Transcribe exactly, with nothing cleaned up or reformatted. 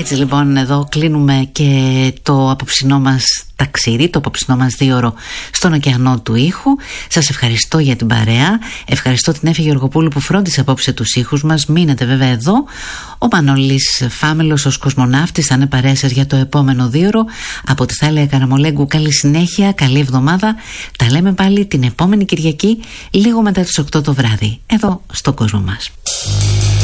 Έτσι λοιπόν εδώ κλείνουμε και το απόψινό μας ταξίδι, το απόψινό μας δίωρο στον ωκεανό του ήχου. Σας ευχαριστώ για την παρέα. Ευχαριστώ την Έφη Γεωργοπούλου που φρόντισε απόψε τους ήχους μας. Μείνετε βέβαια εδώ. Ο Μανώλης Φάμελος ως κοσμοναύτης θα είναι παρέα σας για το επόμενο δίωρο. Από τη Θάλια Καραμολέγκου καλή συνέχεια, καλή εβδομάδα. Τα λέμε πάλι την επόμενη Κυριακή λίγο μετά τις οκτώ το βράδυ εδώ στον κόσμο μας.